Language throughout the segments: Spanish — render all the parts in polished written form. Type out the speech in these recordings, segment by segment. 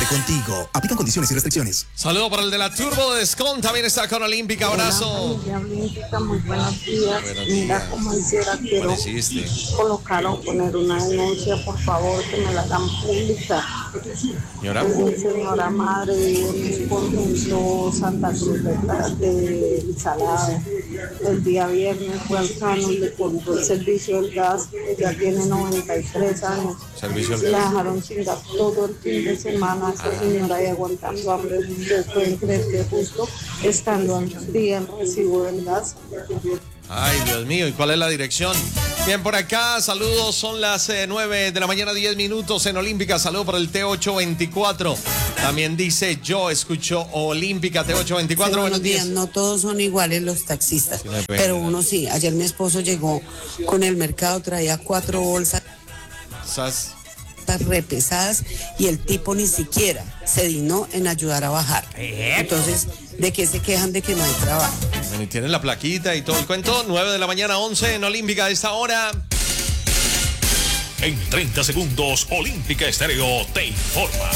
contigo. Aplican condiciones y restricciones. Saludo para el de la Turbo de Descon. También está con Olímpica. Abrazo. Hola, Olímpica, muy buenos días. Mira, como hiciera, quiero colocar o poner una denuncia, por favor, que me la hagan pública. Señora. Mi señora madre vive en el conjunto Santa Cruz de Salado. El día viernes fue al Cano y le cortó el servicio del gas. Ella tiene 93 años. Servicio La dejaron sin gas todo el fin de semana. Esa señora ahí aguantando hambre. ¿Ustedes pueden creer que justo estando al día el recibo del gas? Ay, Dios mío, ¿y cuál es la dirección? Bien, por acá, saludos, son las 9 de la mañana, 10 minutos en Olímpica. Saludo por el T824. También dice, yo escucho Olímpica T824. Sí, buenos días. No todos son iguales los taxistas, Sí, pero uno sí. Ayer mi esposo llegó con el mercado, traía 4 bolsas repesadas y el tipo ni siquiera se dignó en ayudar a bajar. Entonces, ¿de qué se quejan de que no hay trabajo? Bueno, y tienen la plaquita y todo el cuento. 9 de la mañana, 11 en Olímpica a esta hora. En 30 segundos, Olímpica Estéreo te informa.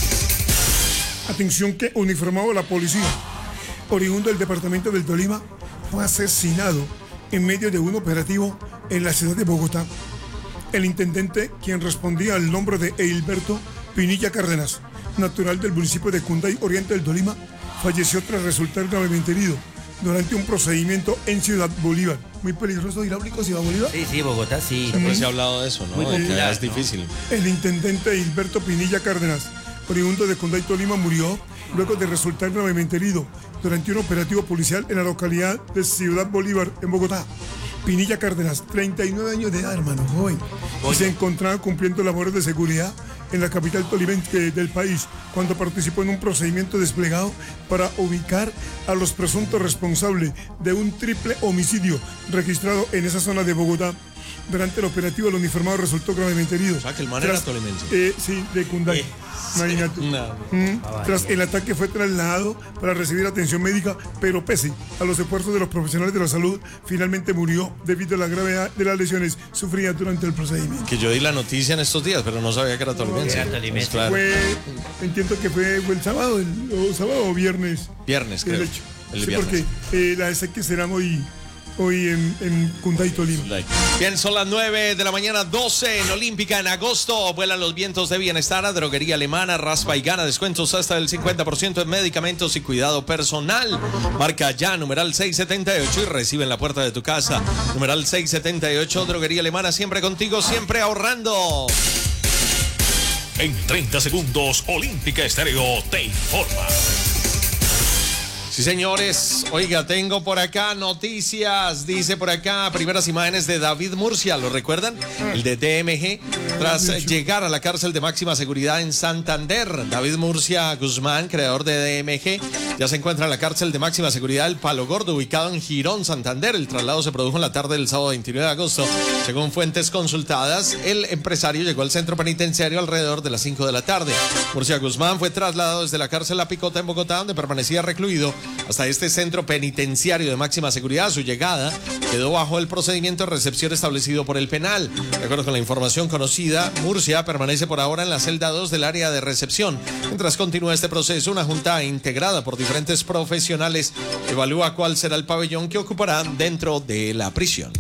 Atención que uniformado de la policía, oriundo del departamento del Tolima, fue asesinado en medio de un operativo en la ciudad de Bogotá. El intendente, quien respondía al nombre de Eilberto Pinilla Cárdenas, natural del municipio de Cunday, oriente del Tolima, falleció tras resultar gravemente herido durante un procedimiento en Ciudad Bolívar. Muy peligroso hidráulico Ciudad Bolívar. Sí, Bogotá sí. Siempre se ha hablado de eso, ¿no? Muy popular, es difícil. El intendente Eilberto Pinilla Cárdenas, oriundo de Cunday, Tolima, murió luego de resultar gravemente herido durante un operativo policial en la localidad de Ciudad Bolívar, en Bogotá. Pinilla Cárdenas, 39 años de edad, hermano, joven. Y se encontraba cumpliendo labores de seguridad en la capital tolimense del país cuando participó en un procedimiento desplegado para ubicar a los presuntos responsables de un triple homicidio registrado en esa zona de Bogotá. Durante el operativo, el uniformado resultó gravemente herido. O sea, que el man era tolimense. Sí, de Cunday. Imagínate. Tras el ataque fue trasladado para recibir atención médica, pero pese a los esfuerzos de los profesionales de la salud, finalmente murió debido a la gravedad de las lesiones sufridas durante el procedimiento. Que yo di la noticia en estos días, pero no sabía que era tolimense. Tolimense. Pues claro. Entiendo que fue el sábado, o viernes. Viernes, creo. El hecho. El Sí, viernes. porque la que serán hoy en Cunday, Tolima. Bien, son las 9 de la mañana, 12 en Olímpica. En agosto vuelan los vientos de bienestar a Droguería Alemana, raspa y gana descuentos hasta del 50% en medicamentos y cuidado personal. Marca ya, numeral 678 y recibe en la puerta de tu casa. Numeral 678, Droguería Alemana, siempre contigo, siempre ahorrando. En 30 segundos, Olímpica Estéreo te informa. Sí, señores. Oiga, tengo por acá noticias. Dice por acá, primeras imágenes de David Murcia. ¿Lo recuerdan? El de DMG. Tras llegar a la cárcel de máxima seguridad en Santander. David Murcia Guzmán, creador de DMG, ya se encuentra en la cárcel de máxima seguridad El Palo Gordo, ubicado en Girón, Santander. El traslado se produjo en la tarde del sábado 29 de agosto. Según fuentes consultadas, el empresario llegó al centro penitenciario alrededor de las 5 de la tarde. Murcia Guzmán fue trasladado desde la cárcel La Picota en Bogotá, donde permanecía recluido, hasta este centro penitenciario de máxima seguridad. Su llegada quedó bajo el procedimiento de recepción establecido por el penal. De acuerdo con la información conocida, Murcia permanece por ahora en la celda 2 del área de recepción. Mientras continúa este proceso, una junta integrada por diferentes profesionales evalúa cuál será el pabellón que ocupará dentro de la prisión.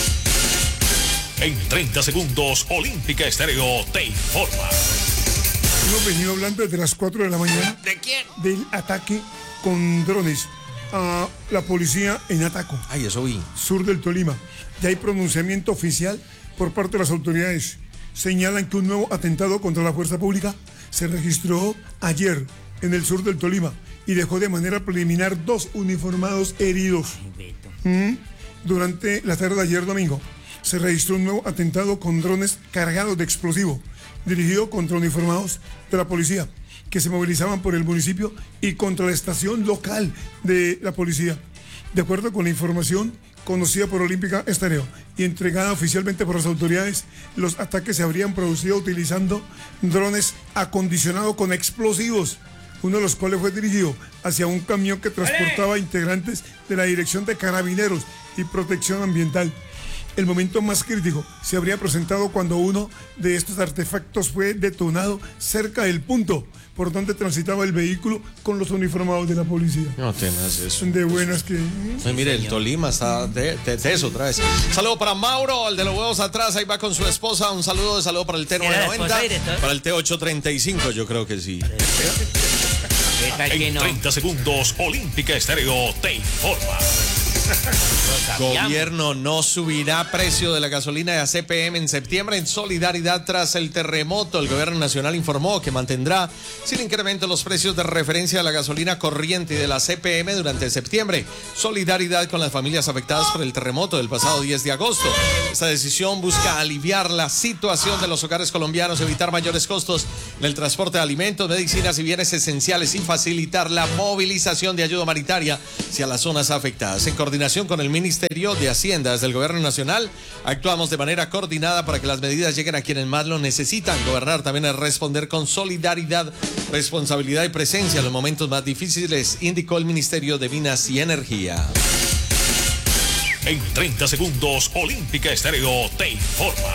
En 30 segundos, Olímpica Estéreo te informa. Hemos venido hablando desde las 4 de la mañana. ¿De quién? Del ataque con drones a la policía en Ataco. Ay, eso vi. Sur del Tolima. Ya hay pronunciamiento oficial por parte de las autoridades. Señalan que un nuevo atentado contra la fuerza pública se registró ayer en el sur del Tolima y dejó de manera preliminar 2 uniformados heridos. Durante la tarde de ayer domingo se registró un nuevo atentado con drones cargados de explosivo dirigido contra uniformados de la policía que se movilizaban por el municipio y contra la estación local de la policía. De acuerdo con la información conocida por Olímpica Estéreo y entregada oficialmente por las autoridades, los ataques se habrían producido utilizando drones acondicionados con explosivos, uno de los cuales fue dirigido hacia un camión que transportaba integrantes de la Dirección de Carabineros y Protección Ambiental. El momento más crítico se habría presentado cuando uno de estos artefactos fue detonado cerca del punto por donde transitaba el vehículo con los uniformados de la policía. No tengas eso. De buenas que... Pues mire, el Tolima está de eso otra vez. Saludo para Mauro, el de los huevos atrás, ahí va con su esposa. Un saludo para el T990, para el T835, yo creo que sí. En 30 segundos, Olímpica Estéreo te informa. Gobierno no subirá precio de la gasolina de ACPM en septiembre en solidaridad tras el terremoto. El gobierno nacional informó que mantendrá sin incremento los precios de referencia de la gasolina corriente y de la CPM durante septiembre. Solidaridad con las familias afectadas por el terremoto del pasado 10 de agosto. Esta decisión busca aliviar la situación de los hogares colombianos, evitar mayores costos en el transporte de alimentos, medicinas y bienes esenciales y facilitar la movilización de ayuda humanitaria hacia las zonas afectadas. En coordinación con el Ministerio de Hacienda desde el Gobierno Nacional, actuamos de manera coordinada para que las medidas lleguen a quienes más lo necesitan. Gobernar también es responder con solidaridad, responsabilidad y presencia en los momentos más difíciles, indicó el Ministerio de Minas y Energía. En 30 segundos, Olímpica Estéreo te informa.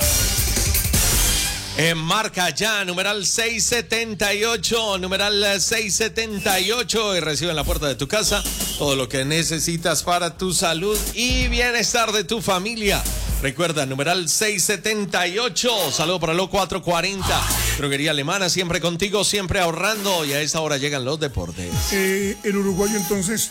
Marca ya, numeral 678, numeral 678 y recibe en la puerta de tu casa todo lo que necesitas para tu salud y bienestar de tu familia. Recuerda, numeral 678, saludo para lo 440, droguería alemana, siempre contigo, siempre ahorrando y a esta hora llegan los deportes. El uruguayo entonces,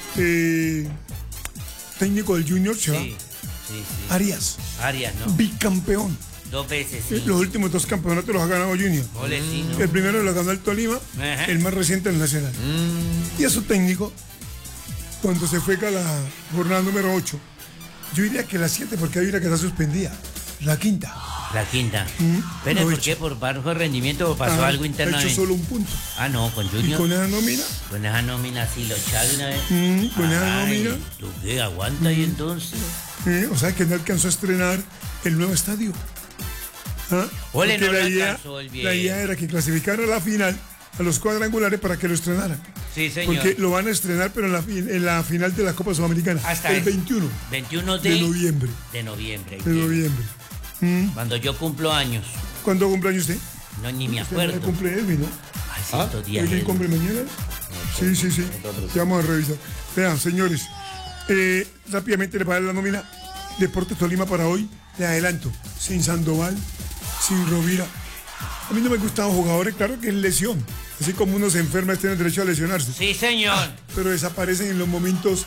técnico del Junior, se va. Sí. Arias, ¿no? bicampeón. 2 veces, sí. Los últimos 2 campeonatos los ha ganado Junior. Ole, sí, ¿no? El primero lo ganó el Tolima, Ajá. el más reciente el Nacional. Y a su técnico, cuando se fue a la jornada número 8, yo diría que la 7 porque hay una que está suspendida, la quinta. La quinta. ¿Pero por qué? ¿Por bajo rendimiento o pasó algo Ha internamente? hecho solo un punto. Ah, no, con Y Junior. con esa nómina, Con esa nómina sí lo echaron una vez. con esa nómina. ¿Tú qué? ¿Aguanta ahí entonces? O sea que no alcanzó a estrenar el nuevo estadio. Ole, Porque no lo la alcanzó el viejo. idea era que clasificaran a la final, a los cuadrangulares para que lo estrenaran. Sí, señor. Porque lo van a estrenar, pero en la final de la Copa Sudamericana. Hasta el el 21 21 de noviembre. De noviembre. De noviembre. Cuando yo cumplo años. ¿Cuándo cumpleaños usted? No, ni me Usted acuerdo. cumple Elvi, ¿no? Ay, 100 días. ¿Quién cumple mañana? Sí. Ya vamos a revisar. Vean, señores, rápidamente le pagaré la nómina. Deportes Tolima para hoy. Le adelanto. Sin Sandoval, sin Rovira. A mí no me gustan los jugadores, claro que es lesión. Así como uno se enferma, tiene el derecho a lesionarse. Sí, señor. Pero desaparecen en los momentos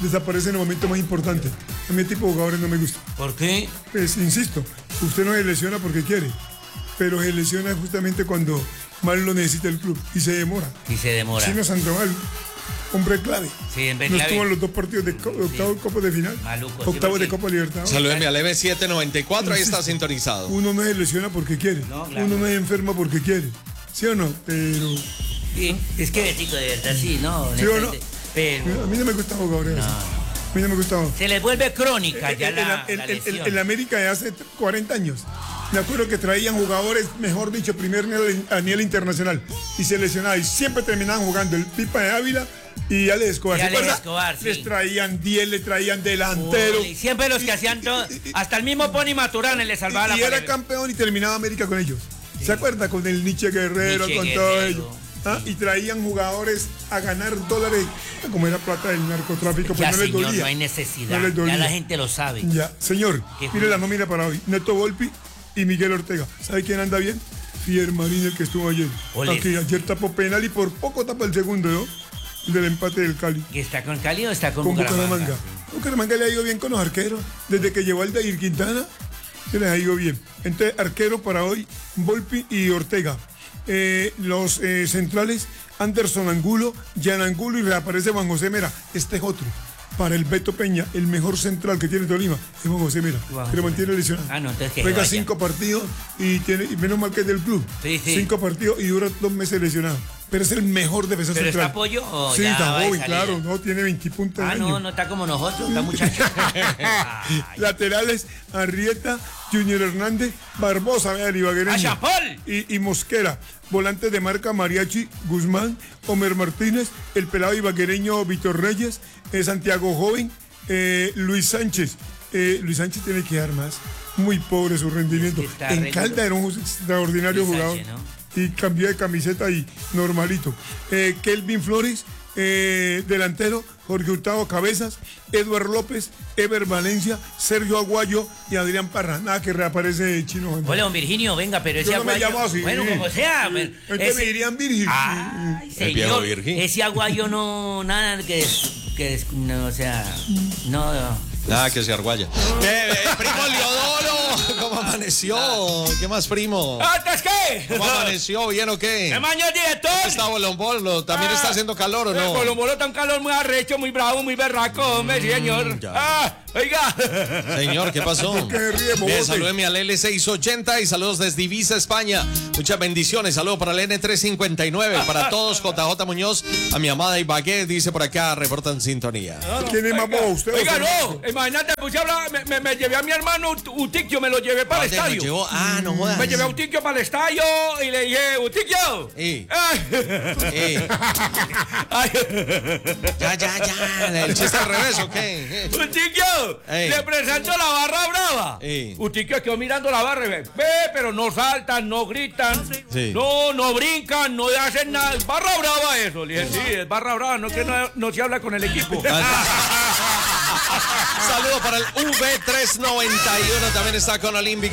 más importantes. A mí este tipo de jugadores no me gusta. ¿Por qué? Pues insisto, usted no se lesiona porque quiere, pero se lesiona justamente cuando más lo necesita el club y se demora. Chino Sandoval, hombre clave. Sí, hombre no clave. estuvo en los 2 partidos de octavo de Copa de final. Maluco, Octavo sí, de Copa Libertadores. Salúdeme al M794, ahí está sintonizado. Uno no se lesiona porque quiere. No, claro. Uno no se enferma porque quiere. ¿Sí o no? Pero. Sí, es que Betico, de verdad, sí, ¿no? ¿Sí o no? Pero A mí no me gustan jugadores así. A mí no me gustaba. se les vuelve crónica ya la lesión. En América de hace 40 años. Me acuerdo que traían jugadores, mejor dicho, primer a nivel internacional. Y se lesionaban y siempre terminaban jugando el Pipa de Ávila y Alex Escobar. Y ¿Se Alex acuerda? Escobar, sí. Les traían 10, le traían delantero. Uy, siempre los que hacían todo, hasta el mismo Pony Maturana le salvaba la Y era pared. campeón y terminaba América con ellos. ¿Se acuerda? Con el Nietzsche Guerrero, Nietzsche con todo Guerrero, ello. Y traían jugadores a ganar dólares, como era plata del narcotráfico, Ya, pues no les señor, dolía. no hay necesidad. No les dolía. Ya la gente lo sabe. Ya, señor, ¿Qué mire la nómina para hoy. Neto Volpi y Miguel Ortega. ¿Sabe quién anda bien? Fier Marín, el que estuvo ayer. Ole. Aquí, ayer tapó penal y por poco tapa el segundo, ¿no? Del empate del Cali. ¿Y está con Cali o está con Con Bucaramanga? Bucaramanga. Bucaramanga le ha ido bien con los arqueros. Desde que llevó al Dair Quintana, se les ha ido bien. Entonces, arquero para hoy, Volpi y Ortega. Los centrales, Anderson Angulo, Jan Angulo y reaparece Juan José Mera. Este es otro. Para el Beto Peña, el mejor central que tiene Tolima es Juan José Mera. Juan Pero José mantiene Mera. lesionado. Ah, no, entonces que juega vaya. 5 partidos y menos mal que es del club. Sí, sí. 5 partidos y dura 2 meses lesionado. Pero es el mejor defensor ¿Pero central. está Pollo o Sí, ya está va de joven, salida? claro. No, tiene 20 puntos. Ah, no está como nosotros, está muchacho. Ay. Laterales, Arrieta, Junior Hernández, Barbosa, vea, el ibaguereño. ¡A Chapol! Y Mosquera. Volantes de marca, Mariachi, Guzmán, Homer Martínez, el pelado ibaguereño Víctor Reyes, Santiago Joven, Luis Sánchez, Luis Sánchez tiene que dar más. Muy pobre su rendimiento. Es que está En Calda era un extraordinario Luis jugador. Sánchez, ¿no? Y cambió de camiseta y normalito. Kelvin Flores, delantero, Jorge Hurtado Cabezas, Eduardo López, Ever Valencia, Sergio Aguayo y Adrián Parra. Nada que reaparece Chino. Hola, don Virginio, venga, pero ese Yo no me Aguayo... llamo así. Bueno, como sea. Entonces me dirían Virgil. Ay, El viejo señor, Virgil. ese Aguayo no... Nada no, o sea... No... Nada que se arguaya. Primo Leodoro, ¿cómo amaneció? ¿Qué más, primo? ¿Antes qué? ¿Cómo amaneció? ¿Bien o qué? ¿Qué mañana, director? ¿Está Bolombolo? ¿También está haciendo calor o no? Bolombolo está un calor muy arrecho, muy bravo, muy berraco, hombre, sí, señor. ya. Oiga. Señor, ¿qué pasó? ¿Qué ríe, bobote? Bien, salúdeme al L680 y saludos desde Ibiza, España. Muchas bendiciones. Saludos para el N359, para todos. JJ Muñoz, a mi amada Ibagué, dice por acá, reporta en sintonía. ¿Quién es más bobo, usted o Oiga, Fernando? no, imagínate, puse a hablar, me llevé a mi hermano Utiquio, me lo llevé para el ¿Dónde nos estadio. llevó? Ah, no jodas. Me llevé a Utiquio para el estadio y le dije, Utiquio. Sí. Ay. Ay. Ya. ¿El chiste al revés o qué? Utiquio, Ey. le presento la barra brava. Ey. Utiquio quedó mirando la barra y ve, pero no saltan, no gritan, Sí. no brincan, no hacen nada. Es barra brava eso. Le dije, sí, es barra brava, no que no se habla con el equipo. Saludos para el V391, también está con Olímpica.